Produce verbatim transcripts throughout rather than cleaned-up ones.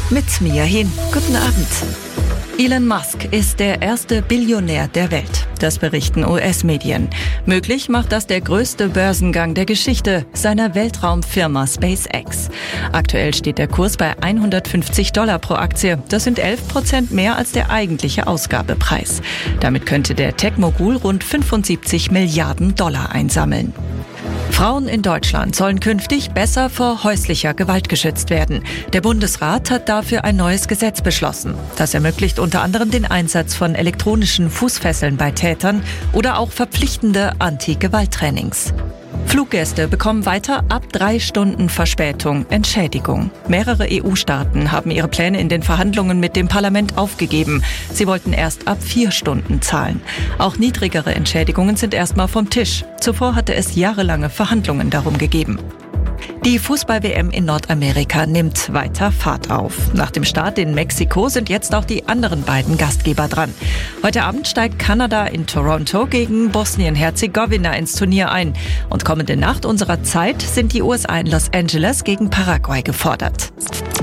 Mit Mia Hin. Guten Abend. Elon Musk ist der erste Billionär der Welt. Das berichten U S-Medien. Möglich macht das der größte Börsengang der Geschichte seiner Weltraumfirma SpaceX. Aktuell steht der Kurs bei hundertfünfzig Dollar pro Aktie. Das sind elf Prozent mehr als der eigentliche Ausgabepreis. Damit könnte der Tech-Mogul rund fünfundsiebzig Milliarden Dollar einsammeln. Frauen in Deutschland sollen künftig besser vor häuslicher Gewalt geschützt werden. Der Bundesrat hat dafür ein neues Gesetz beschlossen. Das ermöglicht unter anderem den Einsatz von elektronischen Fußfesseln bei Tätern oder auch verpflichtende Anti-Gewalt-Trainings. Fluggäste bekommen weiter ab drei Stunden Verspätung Entschädigung. Mehrere E U-Staaten haben ihre Pläne in den Verhandlungen mit dem Parlament aufgegeben. Sie wollten erst ab vier Stunden zahlen. Auch niedrigere Entschädigungen sind erstmal vom Tisch. Zuvor hatte es jahrelange Verhandlungen darum gegeben. Die Fußball-W M in Nordamerika nimmt weiter Fahrt auf. Nach dem Start in Mexiko sind jetzt auch die anderen beiden Gastgeber dran. Heute Abend steigt Kanada in Toronto gegen Bosnien-Herzegowina ins Turnier ein. Und kommende Nacht unserer Zeit sind die U S A in Los Angeles gegen Paraguay gefordert.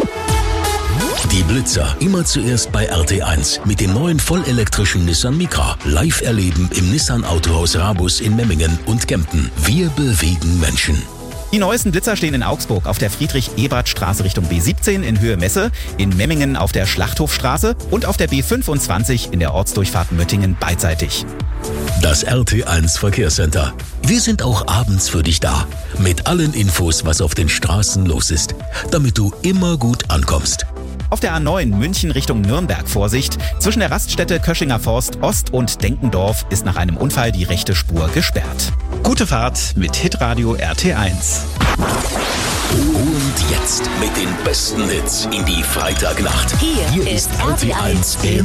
Die Blitzer immer zuerst bei R T eins mit dem neuen vollelektrischen Nissan Micra. Live erleben im Nissan Autohaus Rabus in Memmingen und Kempten. Wir bewegen Menschen. Die neuesten Blitzer stehen in Augsburg auf der Friedrich-Ebert-Straße Richtung B siebzehn in Höhe Messe, in Memmingen auf der Schlachthofstraße und auf der B fünfundzwanzig in der Ortsdurchfahrt Möttingen beidseitig. Das R T eins Verkehrscenter. Wir sind auch abends für dich da. Mit allen Infos, was auf den Straßen los ist, damit du immer gut ankommst. Auf der A neun München Richtung Nürnberg Vorsicht. Zwischen der Raststätte Köschinger Forst Ost und Denkendorf ist nach einem Unfall die rechte Spur gesperrt. Gute Fahrt mit Hitradio R T eins. Und jetzt mit den besten Hits in die Freitagnacht. Hier, Hier ist R T eins im